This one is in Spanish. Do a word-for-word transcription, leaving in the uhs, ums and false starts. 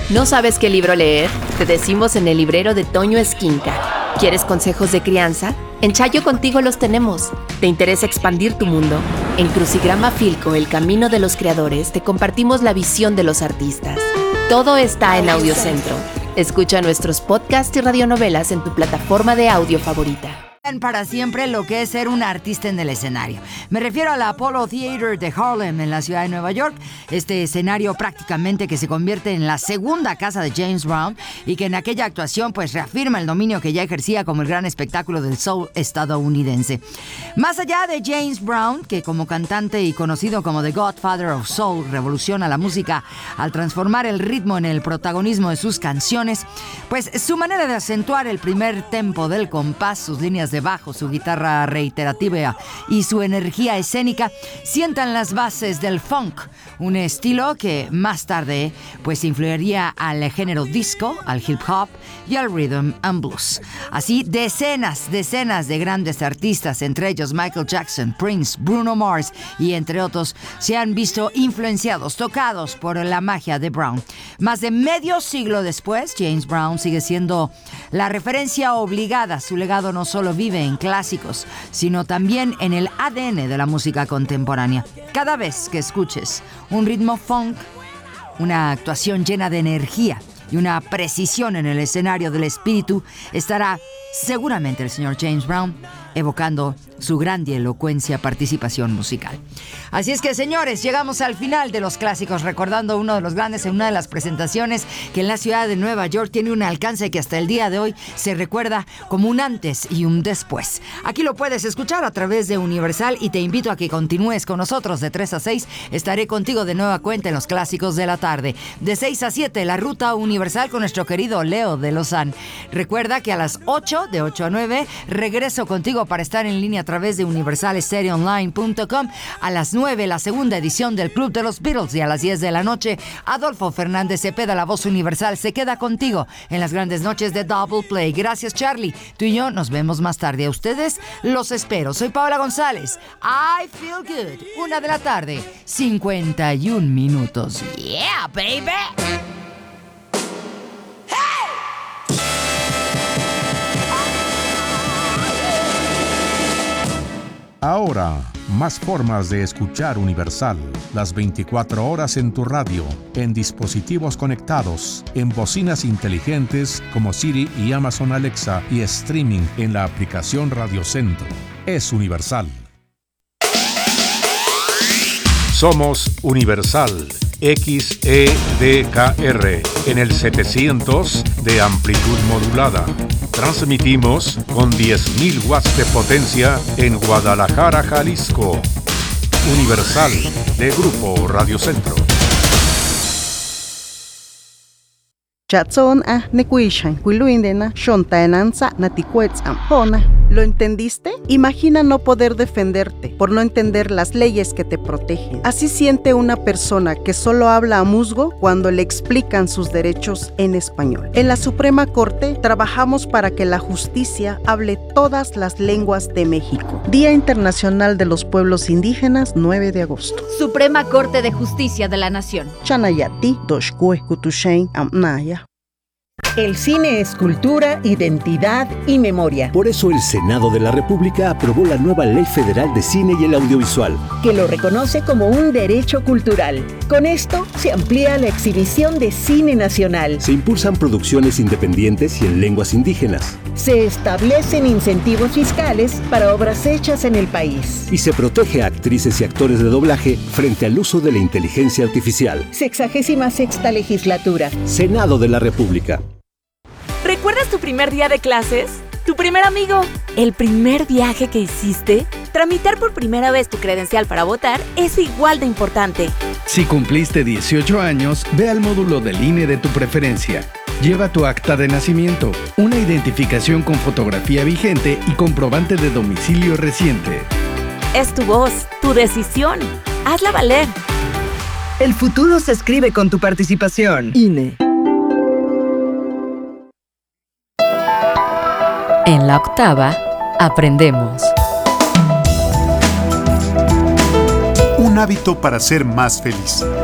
¿No sabes qué libro leer? Te decimos en el librero de Toño Esquinca. ¿Quieres consejos de crianza? En Chayo Contigo los tenemos. ¿Te interesa expandir tu mundo? En Crucigrama Filco, el camino de los creadores, te compartimos la visión de los artistas. Todo está en Audiocentro. Escucha nuestros podcasts y radionovelas en tu plataforma de audio favorita. Para siempre lo que es ser un artista en el escenario. Me refiero al Apollo Theater de Harlem en la ciudad de Nueva York. Este escenario prácticamente que se convierte en la segunda casa de James Brown y que en aquella actuación pues reafirma el dominio que ya ejercía como el gran espectáculo del soul estadounidense. Más allá de James Brown, que como cantante y conocido como The Godfather of Soul revoluciona la música al transformar el ritmo en el protagonismo de sus canciones, pues su manera de acentuar el primer tempo del compás, sus líneas de bajo, su guitarra reiterativa y su energía escénica sientan las bases del funk, un estilo que más tarde pues influiría al género disco, al hip hop y al rhythm and blues. Así, decenas, decenas de grandes artistas, entre ellos Michael Jackson, Prince, Bruno Mars y entre otros, se han visto influenciados, tocados por la magia de Brown. Más de medio siglo después, James Brown sigue siendo la referencia obligada. Su legado no solo vive en clásicos, sino también en el A D N de la música contemporánea. Cada vez que escuches un ritmo funk, una actuación llena de energía y una precisión en el escenario del espíritu, estará seguramente el señor James Brown evocando su grandilocuencia participación musical. Así es que, señores, llegamos al final de los clásicos, recordando uno de los grandes en una de las presentaciones que en la ciudad de Nueva York tiene un alcance que hasta el día de hoy se recuerda como un antes y un después. Aquí lo puedes escuchar a través de Universal y te invito a que continúes con nosotros de tres a seis. Estaré contigo de nueva cuenta en los clásicos de la tarde. De seis a siete, la ruta Universal con nuestro querido Leo de Lozán. Recuerda que a las ocho, de ocho a nueve, regreso contigo para estar en línea a través de universal stereo online punto com. A las nueve, la segunda edición del Club de los Beatles, y a las diez de la noche, Adolfo Fernández Cepeda, la voz universal, se queda contigo en las grandes noches de Double Play. Gracias, Charlie. Tú y yo nos vemos más tarde. A ustedes los espero. Soy Paola González. I Feel Good. Una de la tarde, cincuenta y un minutos. Yeah, baby. Ahora, más formas de escuchar Universal. Las veinticuatro horas en tu radio, en dispositivos conectados, en bocinas inteligentes como Siri y Amazon Alexa y streaming en la aplicación Radio Centro. Es Universal. Somos Universal. X E D K R en el setecientos de amplitud modulada. Transmitimos con diez mil watts de potencia en Guadalajara, Jalisco. Universal, de Grupo Radio Centro. Chatson a nekuishan kuiluindena shontaenanza naticuetz ampona. ¿Lo entendiste? Imagina no poder defenderte por no entender las leyes que te protegen. Así siente una persona que solo habla a musgo cuando le explican sus derechos en español. En la Suprema Corte trabajamos para que la justicia hable todas las lenguas de México. Día Internacional de los Pueblos Indígenas, nueve de agosto. Suprema Corte de Justicia de la Nación. Chanayati, Doshkue, Kutushain, Amnaya. El cine es cultura, identidad y memoria. Por eso el Senado de la República aprobó la nueva Ley Federal de Cine y el Audiovisual, que lo reconoce como un derecho cultural. Con esto se amplía la exhibición de cine nacional. Se impulsan producciones independientes y en lenguas indígenas. Se establecen incentivos fiscales para obras hechas en el país. Y se protege a actrices y actores de doblaje frente al uso de la inteligencia artificial. Sexagésima sexta legislatura. Senado de la República. ¿Recuerdas tu primer día de clases? ¿Tu primer amigo? ¿El primer viaje que hiciste? Tramitar por primera vez tu credencial para votar es igual de importante. Si cumpliste dieciocho años, ve al módulo del I N E de tu preferencia. Lleva tu acta de nacimiento, una identificación con fotografía vigente y comprobante de domicilio reciente. Es tu voz, tu decisión. Hazla valer. El futuro se escribe con tu participación. I N E. En la octava, aprendemos. Un hábito para ser más feliz.